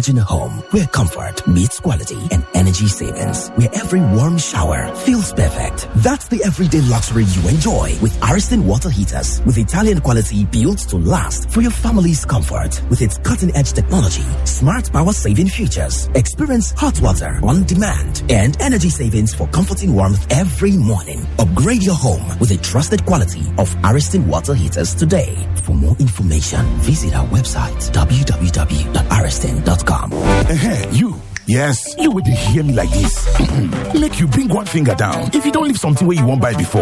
Imagine a home where comfort meets quality and energy savings, where every warm shower feels perfect. That's the everyday luxury you enjoy with Ariston water heaters, with Italian quality built to last for your family's comfort. With its cutting-edge technology, smart power-saving features, experience hot water on demand, and energy savings for comforting warmth every morning. Upgrade your home with a trusted quality of Ariston water heaters today. For more information, visit our website www.ariston.com. You. Yes, you would hear me like this. Make you bring one finger down if you don't leave something where you won't buy before.